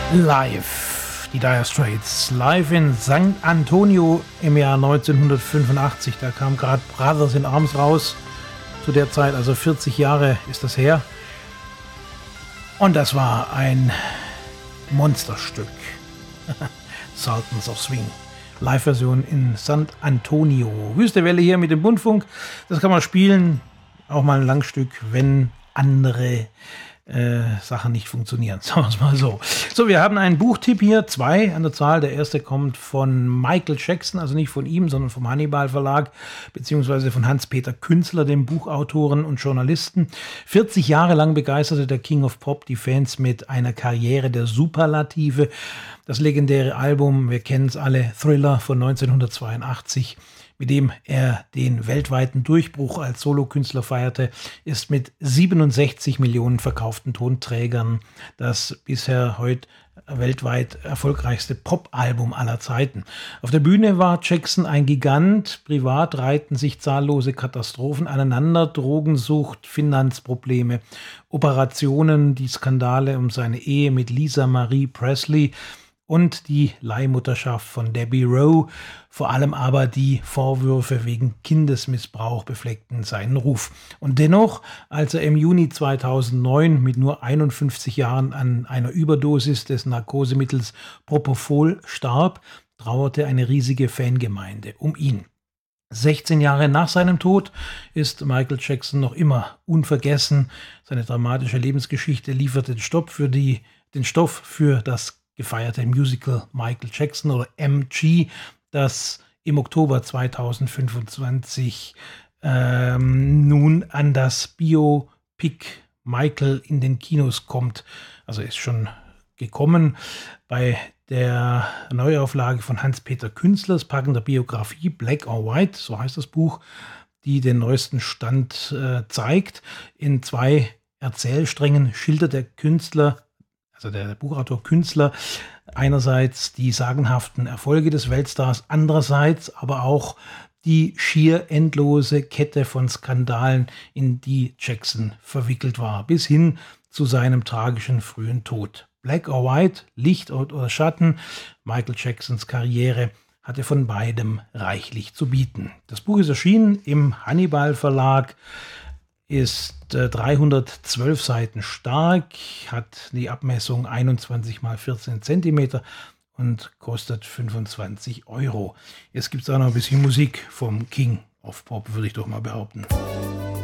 Live, die Dire Straits, live in St. Antonio im Jahr 1985. Da kam gerade Brothers in Arms raus, zu der Zeit, also 40 Jahre ist das her. Und das war ein Monsterstück. Sultans of Swing. Live-Version in St. Antonio. Wüste Welle hier mit dem Bundfunk. Das kann man spielen, auch mal ein Langstück, wenn andere Sachen nicht funktionieren. Sagen wir es mal so. So, wir haben einen Buchtipp hier, 2 an der Zahl. Der erste kommt von Michael Jackson, also nicht von ihm, sondern vom Hannibal Verlag, beziehungsweise von Hans-Peter Künzler, dem Buchautoren und Journalisten. 40 Jahre lang begeisterte der King of Pop die Fans mit einer Karriere der Superlative. Das legendäre Album, wir kennen es alle, Thriller von 1982, mit dem er den weltweiten Durchbruch als Solokünstler feierte, ist mit 67 Millionen verkauften Tonträgern das bisher heute weltweit erfolgreichste Pop-Album aller Zeiten. Auf der Bühne war Jackson ein Gigant, privat reihten sich zahllose Katastrophen aneinander, Drogensucht, Finanzprobleme, Operationen, die Skandale um seine Ehe mit Lisa Marie Presley und die Leihmutterschaft von Debbie Rowe, vor allem aber die Vorwürfe wegen Kindesmissbrauch befleckten seinen Ruf. Und dennoch, als er im Juni 2009 mit nur 51 Jahren an einer Überdosis des Narkosemittels Propofol starb, trauerte eine riesige Fangemeinde um ihn. 16 Jahre nach seinem Tod ist Michael Jackson noch immer unvergessen. Seine dramatische Lebensgeschichte lieferte den Stoff für das gefeierte Musical Michael Jackson oder MG, das im Oktober 2025 nun an das Biopic Michael in den Kinos kommt. Also ist schon gekommen. Bei der Neuauflage von Hans-Peter Künzlers packender Biografie Black or White, so heißt das Buch, die den neuesten Stand zeigt. In 2 Erzählsträngen schildert der Künstler, also der Buchautor Künstler, einerseits die sagenhaften Erfolge des Weltstars, andererseits aber auch die schier endlose Kette von Skandalen, in die Jackson verwickelt war, bis hin zu seinem tragischen frühen Tod. Black or White, Licht oder Schatten, Michael Jacksons Karriere hatte von beidem reichlich zu bieten. Das Buch ist erschienen im Hannibal Verlag, ist 312 Seiten stark, hat die Abmessung 21 x 14 cm und kostet 25 €. Jetzt gibt es auch noch ein bisschen Musik vom King of Pop, würde ich doch mal behaupten.